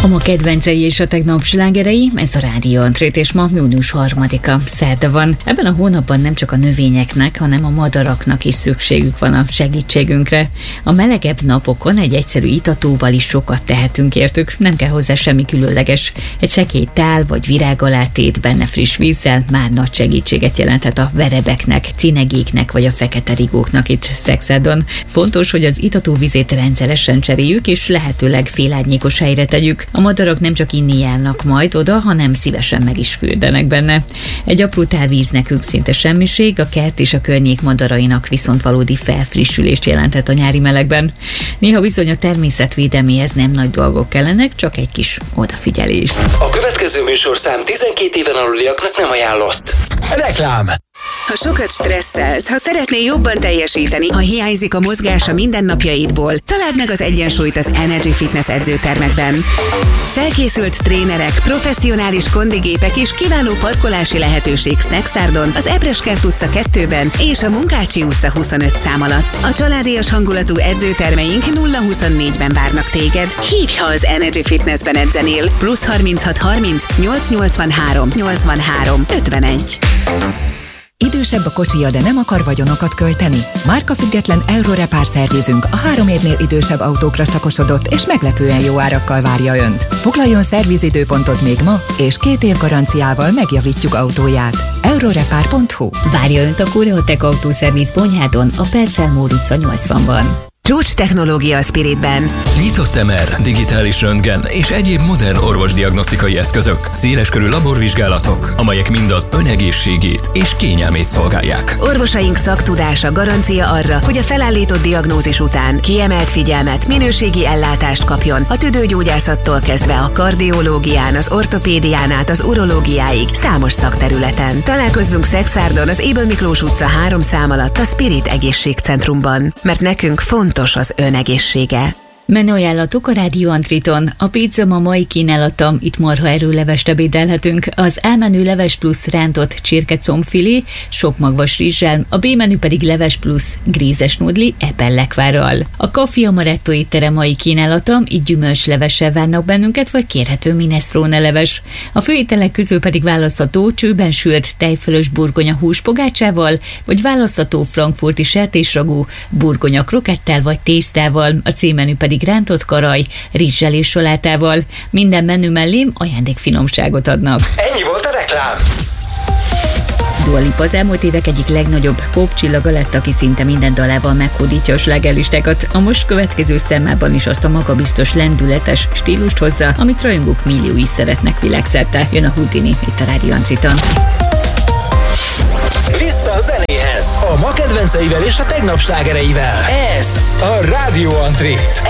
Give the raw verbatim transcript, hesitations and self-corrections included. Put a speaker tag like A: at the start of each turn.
A: A ma kedvencei és a tegnap slágerei, ez a Rádió Antrét, és ma június harmadika, szerda van. Ebben a hónapban nem csak a növényeknek, hanem a madaraknak is szükségük van a segítségünkre. A melegebb napokon egy egyszerű itatóval is sokat tehetünk értük, nem kell hozzá semmi különleges. Egy sekély tál vagy virág alá tét benne friss vízzel már nagy segítséget jelenthet a verebeknek, cinegéknek vagy a fekete rigóknak itt Szexádon. Fontos, hogy az itatóvizét rendszeresen cseréljük, és lehetőleg félárnyékos helyre tegyük. A madarak nem csak inni járnak majd oda, hanem szívesen meg is fürdenek benne. Egy apró tálvíz nekünk szinte semmiség, a kert és a környék madarainak viszont valódi felfrissülést jelentett a nyári melegben. Néha bizony a természetvédelméhez nem nagy dolgok kellenek, csak egy kis odafigyelés.
B: A következő műsorszám tizenkét éven aluliaknak nem ajánlott. Reklám!
C: Ha sokat stresszelsz, ha szeretnél jobban teljesíteni, ha hiányzik a mozgás a mindennapjaidból, találd meg az egyensúlyt az Energy Fitness edzőtermekben. Felkészült trénerek, professzionális kondigépek és kiváló parkolási lehetőség Szexárdon, az Ebreskert utca kettőben és a Munkácsi utca huszonöt szám alatt. A családias hangulatú edzőtermeink nulla huszonnégyben várnak téged. Hívj, ha az Energy Fitnessben edzenél. Plusz harminchat harminc nyolc nyolcvanhárom nyolcvanhárom ötvenegy.
D: Idősebb a kocsija, de nem akar vagyonokat költeni? Márkafüggetlen Eurorepár szervizünk a három évnél idősebb autókra szakosodott és meglepően jó árakkal várja Önt. Foglaljon szervizidőpontot még ma, és két év garanciával megjavítjuk autóját. Eurorepár pont hu.
A: Várja Önt a Koreotech Autószerviz Bonyhádon, a Percelmór utca nyolcvanban.
C: Csúcs technológia a Spiritben.
B: Nyitott em er, digitális röntgen és egyéb modern orvosdiagnosztikai eszközök, széleskörű laborvizsgálatok, amelyek mind az önegészségét és kényelmét szolgálják.
C: Orvosaink szaktudása garancia arra, hogy a felállított diagnózis után kiemelt figyelmet, minőségi ellátást kapjon a tüdőgyógyászattól kezdve a kardiológián, az ortopédián át az urológiáig számos szakterületen. Találkozzunk Szexárdon az Ébel Miklós utca három szám alatt a Spirit Egészségcentrumban, mert nekünk fontos az önegészsége.
A: Menő ajánlatok a Rádió Antriton. A pizza ma mai kínálata, itt marha erőlevest ebédelhetünk. Az A menü leves plusz rántott csirkecombfilé, sok magvas rizssel, a B menü pedig leves plusz grízes nudli epellekvárral. A Café Amaretto étterem mai kínálata, itt gyümölcslevessel várnak bennünket, vagy kérhető minestrone leves. A főételek közül pedig választható csőben sült tejfölös burgonya húspogácsával, vagy választható frankfurti sertésragú burgonya krokettel vagy tésztával, a C menü pedig rántott karaj, rizssel és salátával. Minden menü mellé ajándékfinomságot adnak.
B: Ennyi volt a reklám!
A: Dua Lipa az elmúlt évek egyik legnagyobb popcsillaga lett, aki szinte minden dalával meghódítja a slágerlistákat. A most következő számában is azt a magabiztos, lendületes stílust hozza, amit rajongók milliói szeretnek világszerte. Jön a Houdini itt a Rádió Antriton.
B: Vissza a zenéhez! A ma kedvenceivel és a tegnap slágereivel. Ez a Rádió Antrit.